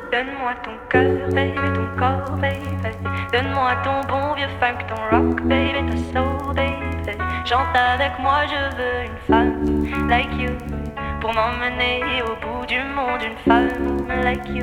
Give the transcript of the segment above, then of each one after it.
Donne-moi ton cœur, baby, ton corps, baby. Donne-moi ton bon vieux funk, ton rock, baby, ta soul, baby. Chante avec moi, je veux une femme like you. Pour m'emmener au bout du monde, une femme like you.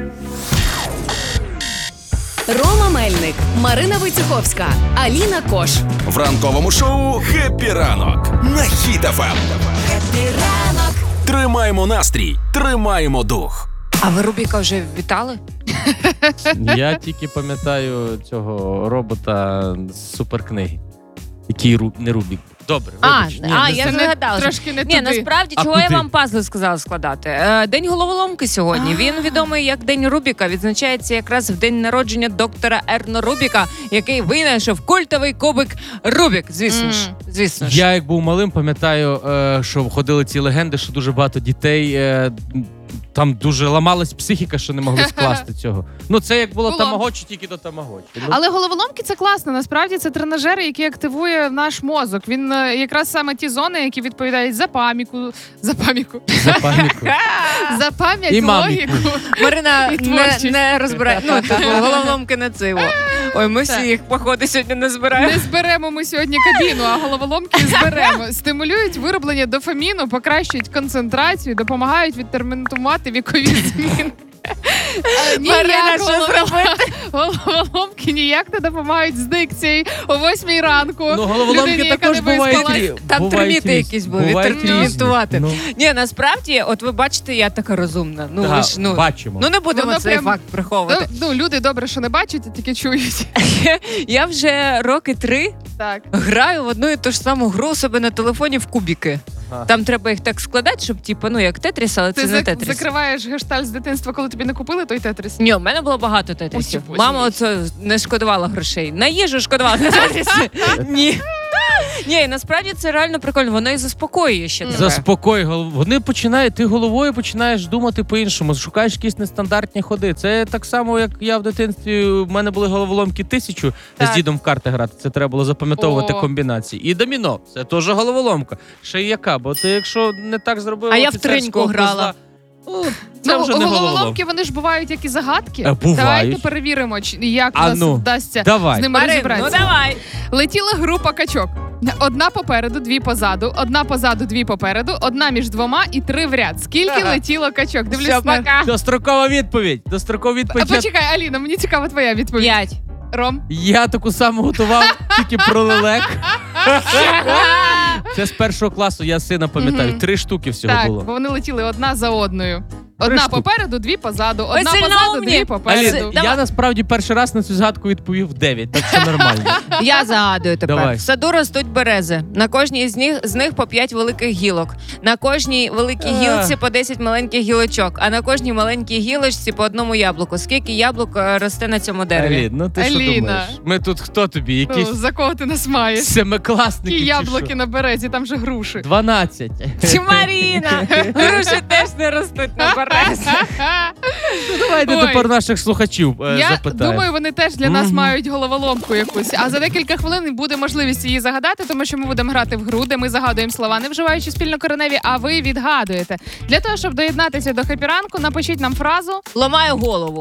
Рома Мельник, Марина Войцеховська, Аліна Кош. В ранковому шоу «Хеппі ранок» на Хіт ФМ. Хеппі ранок. Тримаємо настрій, тримаємо дух. А ви Рубіка вже вітали? Я тільки пам'ятаю цього робота з суперкниги, який не Рубік. Добре, вибач. Я згадала. Трошки не туди. Ні, насправді, чого я вам пазли сказала складати? День головоломки сьогодні. Він відомий як День Рубіка. Відзначається якраз в день народження доктора Ерно Рубіка, який винайшов культовий кубик Рубік. Звісно ж. Я, як був малим, пам'ятаю, що ходили ці легенди, що дуже багато дітей... Там дуже ламалась психіка, що не могли скласти цього. Ну, це як було тамагочі, тільки до тамагочі. Але головоломки – це класно. Насправді, це тренажери, які активує наш мозок. Він якраз саме ті зони, які відповідають за пам'ять, І логіку. Марина І творчість. не розбирає. Ну, головоломки на циво. Ой, ми всі їх, походу, сьогодні не збираємо. Не зберемо ми сьогодні кабіну, а головоломки зберемо. Стимулюють вироблення дофаміну, покращують концентрацію, допомагають відтермінувати вікові зміни. Марина, що зробити? Головоломки ніяк не допомагають з дикцією о 8 ранку. Ну, головоломки також бувають. Там терміти якісь були, відтермінувати. Ну. Ні, насправді, от ви бачите, я така розумна. Ну, ви ж, бачимо. Ну, не будемо Воно цей прям- факт приховувати. Ну, люди добре, що не бачать, а тільки чують. Я вже роки 3 Так. граю в одну і ту ж саму гру себе на телефоні в кубики. Ага. Там треба їх так складати, щоб, типу, ну, як Тетріс, але це Ти не Тетріс. закриваєш гештальт з дитинства, коли тобі не купили той тетріс. Ні, у мене було багато тетрісів. Ось, Мама оце не шкодувала грошей. На їжу шкодувала, на тетріси. Ні. Ні, і насправді це реально прикольно. Воно і заспокоює ще тебе. Заспокой голову. Вони починають, ти головою починаєш думати по-іншому, шукаєш якісь нестандартні ходи. Це так само, як я в дитинстві, в мене були головоломки 1000 з дідом в карти грати. Це треба було запам'ятовувати комбінації. І доміно, це теж головоломка. Ще й яка, бо ти якщо не так зробив А я в офіцерського триньку грала. козла, це вже не головоломки, вони ж бувають як і загадки. Бувають. Давайте перевіримо, як нас вдасться давай. з ними Марин, розібратися. ну давай. Летіла група качок. Одна попереду, 2 позаду, одна позаду, 2 попереду, одна між двома і 3 в ряд. Скільки летіло качок? Все, на... пока. Дострокова відповідь. Почекай, Аліна, мені цікава твоя відповідь. 5. Ром? Я таку саму готував, тільки про лелек. Це з 1 класу, я сина пам'ятаю. 3 штуки всього Так, було. бо вони летіли одна за одною. Одна штуки. попереду, 2 позаду, одна сильно позаду, умні. 2 попереду. Алін, я насправді перший раз на цю згадку відповів 9, так що нормально. Я загадую тепер. Давай. В саду ростуть берези. На кожній з них по 5 великих гілок. На кожній великій гілці по 10 маленьких гілочок. А на кожній маленькій гілочці по 1 яблуку. Скільки яблук росте на цьому дереві? Алін, ну ти що Аліна. думаєш? Ми тут хто тобі? Якісь Ну, за кого ти нас маєш? семикласники Які чи яблуки що? на березі, там же груші. 12. Чи Маріна? Груші теж не ростуть на березах. Давайте Ой. тепер наших слухачів Я запитаємо. думаю, вони теж для нас мають головоломку якусь. А за декілька хвилин буде можливість її загадати, тому що ми будемо грати в гру, де ми загадуємо слова, не вживаючи спільнокореневі, а ви відгадуєте. Для того, щоб доєднатися до Хеппі ранку, напишіть нам фразу. Ламаю голову.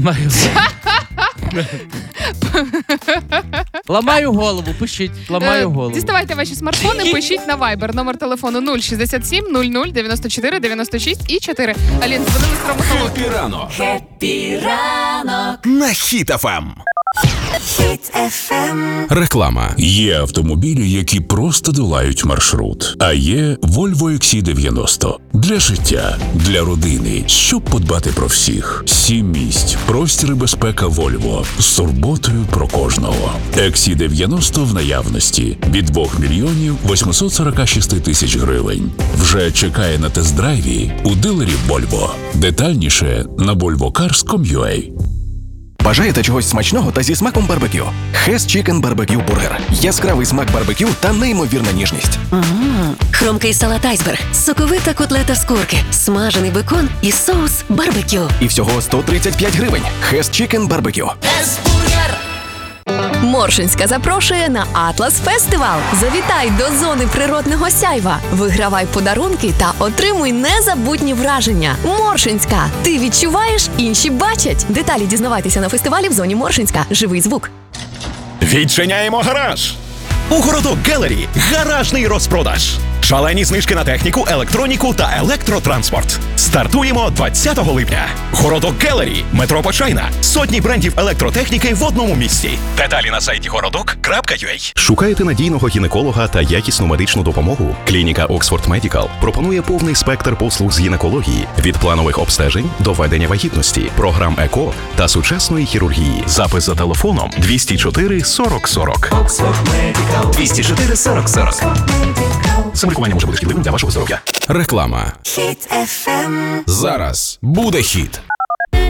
Ламаю голову, пишіть. Ламаю голову. Діставайте ваші смартфони, пишіть на Viber. Номер телефону 067 00 94 96 і 4. Алін, дзвонили з травматології. Хеппі ранок Хеппі ранок. на Хіт ФМ. Хіт FM. Реклама. Є автомобілі, які просто долають маршрут. А є Volvo XC90. Для життя, для родини, щоб подбати про всіх. 7 місць, простір і безпека Volvo. З турботою про кожного. XC90 в наявності. Від 2 мільйонів 846 тисяч гривень. Вже чекає на тест-драйві у дилерів Volvo. Детальніше на volvocars.com.ua. Бажаєте чогось смачного та зі смаком барбекю? Hess Chicken Barbecue Burger. Яскравий смак барбекю та неймовірна ніжність. Хрумкий салат айсберг, соковита котлета з курки, смажений бекон і соус барбекю. І всього 135 гривень. Hess Chicken Barbecue. Ес-бургер. Моршинська запрошує на Атлас Фестивал. Завітай до зони природного сяйва, вигравай подарунки та отримуй незабутні враження. Моршинська. Ти відчуваєш, інші бачать. Деталі дізнавайтеся на фестивалі в зоні Моршинська. Живий звук. Відчиняємо гараж! У Городок Гелері гаражний розпродаж. Шалені знижки на техніку, електроніку та електротранспорт. Стартуємо 20 липня. Городок Гелері, метро Почайна. Сотні брендів електротехніки в одному місці. Деталі на сайті городок.ua. Шукаєте надійного гінеколога та якісну медичну допомогу? Клініка Oxford Medical пропонує повний спектр послуг з гінекології – від планових обстежень до ведення вагітності, програм ЕКО та сучасної хірургії. Запис за телефоном 204 40 40. Oxford Medical. 204 40 40. Самолікування може бути шкідливим для вашого здоров'я. Реклама. Хіт FM. Зараз буде хіт.